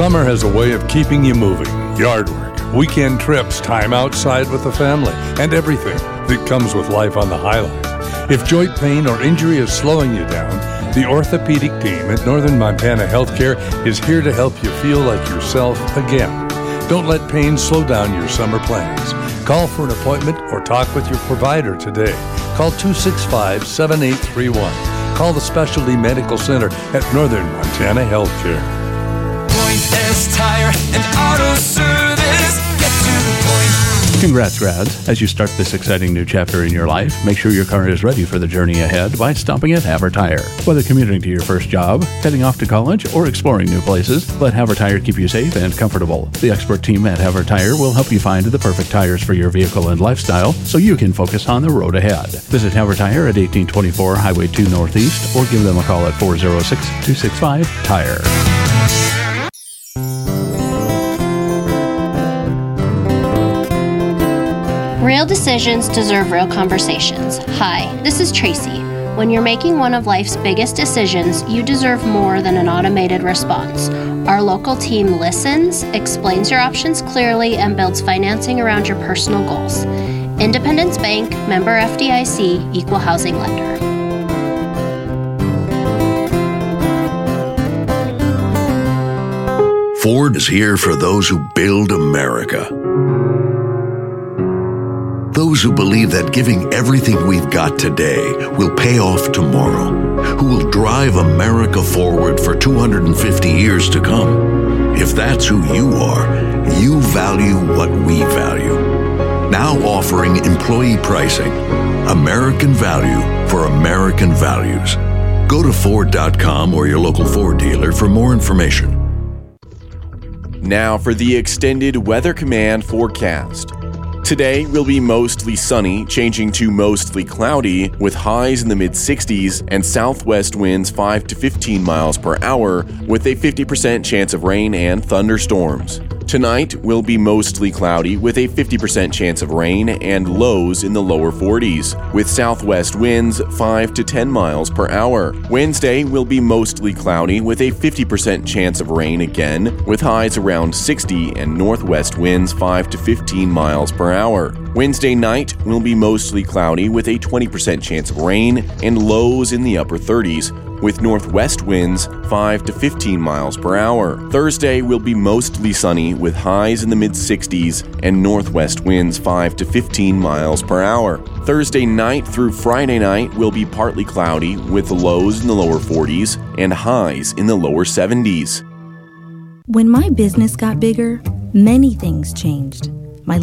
Summer has a way of keeping you moving. Yard work, weekend trips, time outside with the family, and everything that comes with life on the Highline. If joint pain or injury is slowing you down, the orthopedic team at Northern Montana Healthcare is here to help you feel like yourself again. Don't let pain slow down your summer plans. Call for an appointment or talk with your provider today. Call 265-7831. Call the Specialty Medical Center at Northern Montana Healthcare. Point S Tire and Auto Service. Get to the point. Congrats, grads. As you start this exciting new chapter in your life, make sure your car is ready for the journey ahead by stopping at Haver Tire. Whether commuting to your first job, heading off to college, or exploring new places, let Haver Tire keep you safe and comfortable. The expert team at Haver Tire will help you find the perfect tires for your vehicle and lifestyle so you can focus on the road ahead. Visit Haver Tire at 1824 Highway 2 Northeast or give them a call at 406-265-TIRE. Real decisions deserve real conversations. Hi, this is Tracy. When you're making one of life's biggest decisions, you deserve more than an automated response. Our local team listens, explains your options clearly, and builds financing around your personal goals. Independence Bank, member FDIC, equal housing lender. Ford is here for those who build America. Those who believe that giving everything we've got today will pay off tomorrow, who will drive America forward for 250 years to come. If that's who you are, you value what we value. Now offering employee pricing, American value for American values. Go to Ford.com or your local Ford dealer for more information. Now for the extended Weather Command forecast. Today will be mostly sunny, changing to mostly cloudy, with highs in the mid-60s and southwest winds 5 to 15 miles per hour, with a 50% chance of rain and thunderstorms. Tonight will be mostly cloudy with a 50% chance of rain and lows in the lower 40s, with southwest winds 5 to 10 miles per hour. Wednesday will be mostly cloudy with a 50% chance of rain again, with highs around 60 and northwest winds 5 to 15 miles per hour. Wednesday night will be mostly cloudy with a 20% chance of rain and lows in the upper 30s, with northwest winds 5 to 15 miles per hour. Thursday will be mostly sunny with highs in the mid-60s and northwest winds 5 to 15 miles per hour. Thursday night through Friday night will be partly cloudy with lows in the lower 40s and highs in the lower 70s. When my business got bigger, many things changed.